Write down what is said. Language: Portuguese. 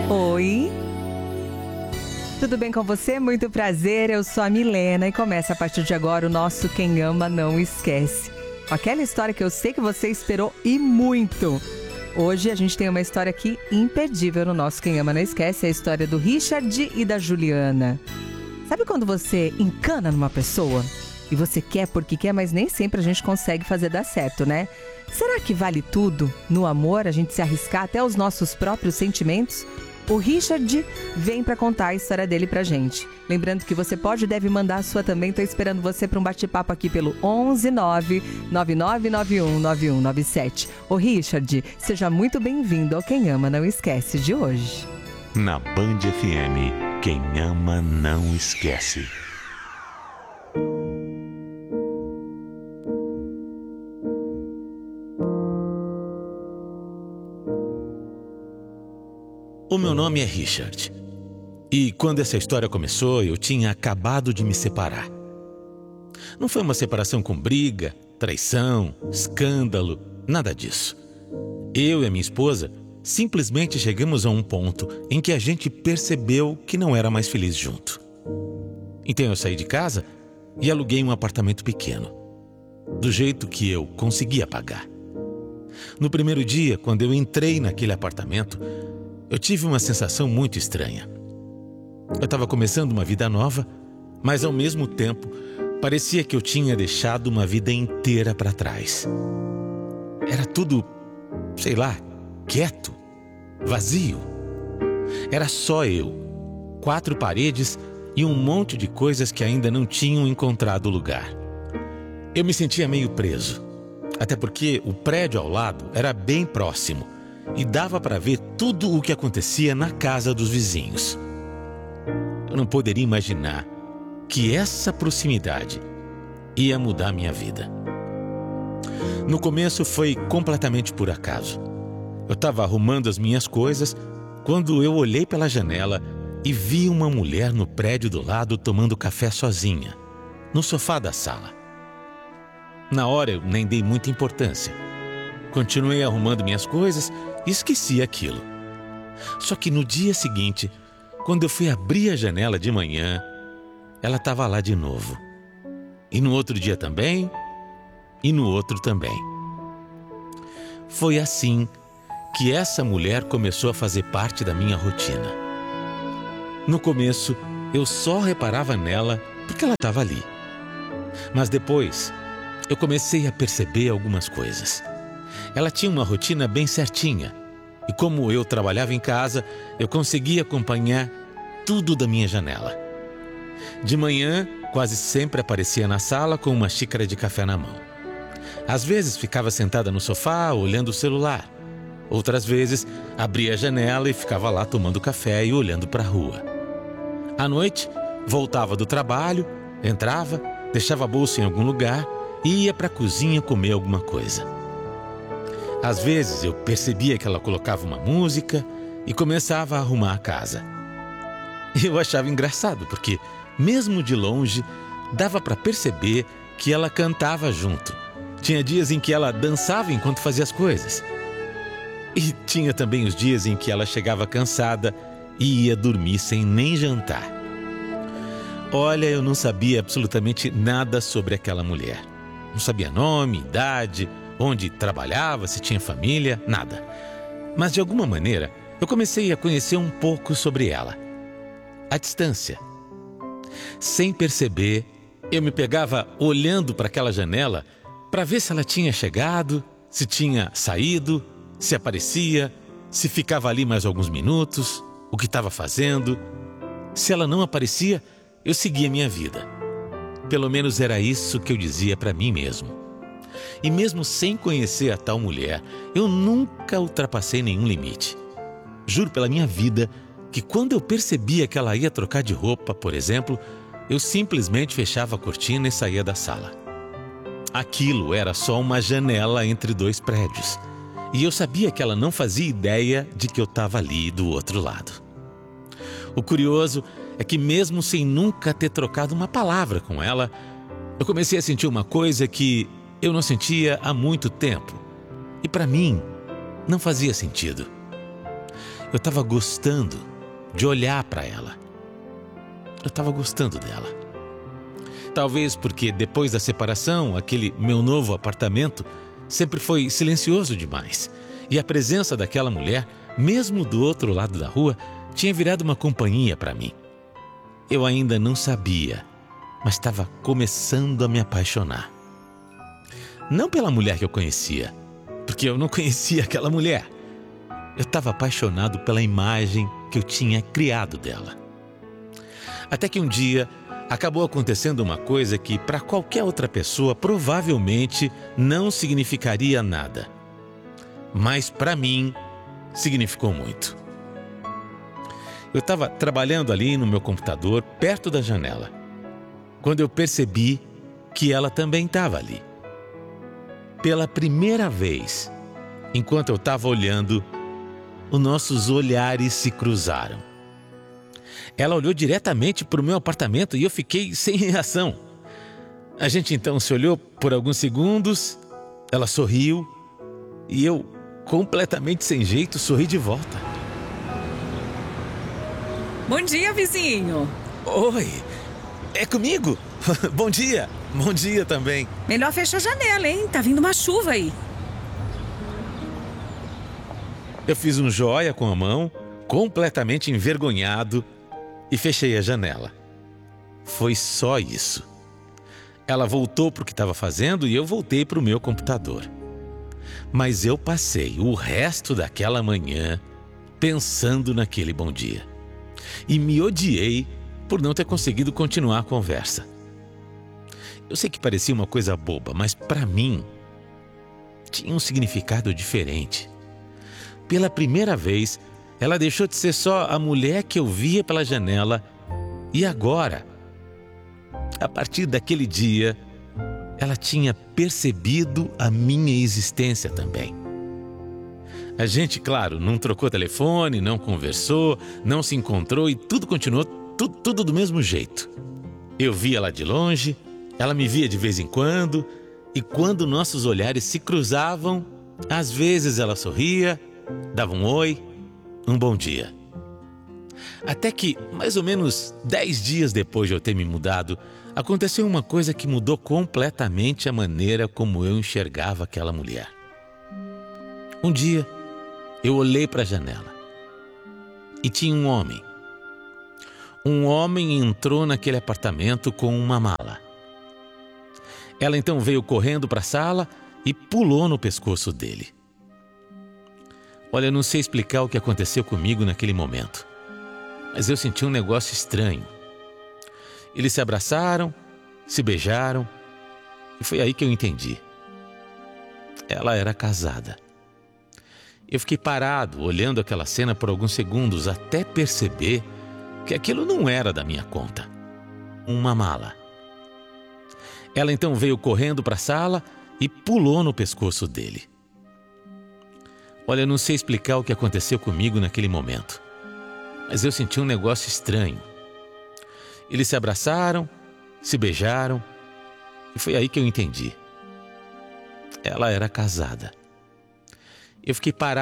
Oi, tudo bem com você? Muito prazer, eu sou a Milena e começa a partir de agora o nosso Quem Ama Não Esquece. Aquela história que eu sei que você esperou e muito. Hoje a gente tem uma história aqui imperdível no nosso Quem Ama Não Esquece, é a história do Richard e da Juliana. Sabe quando você encana numa pessoa e você quer porque quer, mas nem sempre a gente consegue fazer dar certo, né? Será que vale tudo no amor, a gente se arriscar até os nossos próprios sentimentos? O Richard vem para contar a história dele pra gente. Lembrando que você pode e deve mandar a sua também. Tô esperando você para um bate-papo aqui pelo 11 99991 9197. Ô Richard, seja muito bem-vindo ao Quem Ama Não Esquece de hoje. Na Band FM, quem ama não esquece. O meu nome é Richard. E quando essa história começou, eu tinha acabado de me separar. Não foi uma separação com briga, traição, escândalo, nada disso. Eu e a minha esposa simplesmente chegamos a um ponto em que a gente percebeu que não era mais feliz junto. Então eu saí de casa e aluguei um apartamento pequeno, do jeito que eu conseguia pagar. No primeiro dia, quando eu entrei naquele apartamento, eu tive uma sensação muito estranha. Eu estava começando uma vida nova, mas ao mesmo tempo parecia que eu tinha deixado uma vida inteira para trás. Era tudo, sei lá, quieto, vazio. Era só eu, 4 paredes e um monte de coisas que ainda não tinham encontrado lugar. Eu me sentia meio preso, até porque o prédio ao lado era bem próximo e dava para ver tudo o que acontecia na casa dos vizinhos. Eu não poderia imaginar que essa proximidade ia mudar minha vida. No começo foi completamente por acaso. Eu estava arrumando as minhas coisas quando eu olhei pela janela e vi uma mulher no prédio do lado tomando café sozinha, no sofá da sala. Na hora eu nem dei muita importância. Continuei arrumando minhas coisas e esqueci aquilo. Só que no dia seguinte, quando eu fui abrir a janela de manhã, ela estava lá de novo. E no outro dia também, e no outro também. Foi assim que essa mulher começou a fazer parte da minha rotina. No começo, eu só reparava nela porque ela estava ali. Mas depois, eu comecei a perceber algumas coisas. Ela tinha uma rotina bem certinha. E como eu trabalhava em casa, eu conseguia acompanhar tudo da minha janela. De manhã, quase sempre aparecia na sala com uma xícara de café na mão. Às vezes ficava sentada no sofá, olhando o celular. Outras vezes, abria a janela e ficava lá tomando café e olhando para a rua. À noite, voltava do trabalho, entrava, deixava a bolsa em algum lugar e ia para a cozinha comer alguma coisa. Às vezes eu percebia que ela colocava uma música e começava a arrumar a casa. Eu achava engraçado, porque mesmo de longe dava para perceber que ela cantava junto. Tinha dias em que ela dançava enquanto fazia as coisas. E tinha também os dias em que ela chegava cansada e ia dormir sem nem jantar. Olha, eu não sabia absolutamente nada sobre aquela mulher. Não sabia nome, idade, onde trabalhava, se tinha família, nada. Mas de alguma maneira, eu comecei a conhecer um pouco sobre ela. À distância. Sem perceber, eu me pegava olhando para aquela janela para ver se ela tinha chegado, se tinha saído, se aparecia, se ficava ali mais alguns minutos, o que estava fazendo. Se ela não aparecia, eu seguia minha vida. Pelo menos era isso que eu dizia para mim mesmo. E mesmo sem conhecer a tal mulher, eu nunca ultrapassei nenhum limite. Juro pela minha vida que quando eu percebia que ela ia trocar de roupa, por exemplo, eu simplesmente fechava a cortina e saía da sala. Aquilo era só uma janela entre 2 prédios. E eu sabia que ela não fazia ideia de que eu estava ali do outro lado. O curioso é que mesmo sem nunca ter trocado uma palavra com ela, eu comecei a sentir uma coisa que eu não sentia há muito tempo. E para mim, não fazia sentido. Eu estava gostando de olhar para ela. Eu estava gostando dela. Talvez porque depois da separação, aquele meu novo apartamento sempre foi silencioso demais. E a presença daquela mulher, mesmo do outro lado da rua, tinha virado uma companhia para mim. Eu ainda não sabia, mas estava começando a me apaixonar. Não pela mulher que eu conhecia, porque eu não conhecia aquela mulher. Eu estava apaixonado pela imagem que eu tinha criado dela. Até que um dia acabou acontecendo uma coisa que para qualquer outra pessoa provavelmente não significaria nada. Mas para mim significou muito. Eu estava trabalhando ali no meu computador, perto da janela, quando eu percebi que ela também estava ali. Pela primeira vez, enquanto eu estava olhando, os nossos olhares se cruzaram. Ela olhou diretamente para o meu apartamento e eu fiquei sem reação. A gente então se olhou por alguns segundos, ela sorriu e eu, completamente sem jeito, sorri de volta. Bom dia, vizinho. Oi, é comigo? Bom dia também. Melhor fechar a janela, hein? Tá vindo uma chuva aí. Eu fiz um joia com a mão, completamente envergonhado, e fechei a janela. Foi só isso. Ela voltou para o que estava fazendo e eu voltei para o meu computador. Mas eu passei o resto daquela manhã pensando naquele bom dia. E me odiei por não ter conseguido continuar a conversa. Eu sei que parecia uma coisa boba, mas para mim tinha um significado diferente. Pela primeira vez, ela deixou de ser só a mulher que eu via pela janela e agora, a partir daquele dia, ela tinha percebido a minha existência também. A gente, claro, não trocou telefone, não conversou, não se encontrou e tudo continuou tudo do mesmo jeito. Eu via ela de longe, ela me via de vez em quando e quando nossos olhares se cruzavam, às vezes ela sorria, dava um oi, um bom dia. Até que, mais ou menos 10 dias depois de eu ter me mudado, aconteceu uma coisa que mudou completamente a maneira como eu enxergava aquela mulher. Um dia, eu olhei para a janela e tinha um homem. Um homem entrou naquele apartamento com uma mala. Ela então veio correndo para a sala e pulou no pescoço dele. Olha, eu não sei explicar o que aconteceu comigo naquele momento, mas eu senti um negócio estranho. Eles se abraçaram, se beijaram, e foi aí que eu entendi. Ela era casada. Eu fiquei parado, olhando aquela cena por alguns segundos, até perceber que aquilo não era da minha conta. Uma mala. Ela então veio correndo para a sala e pulou no pescoço dele. Olha, eu não sei explicar o que aconteceu comigo naquele momento, mas eu senti um negócio estranho. Eles se abraçaram, se beijaram, e foi aí que eu entendi. Ela era casada. Eu fiquei parado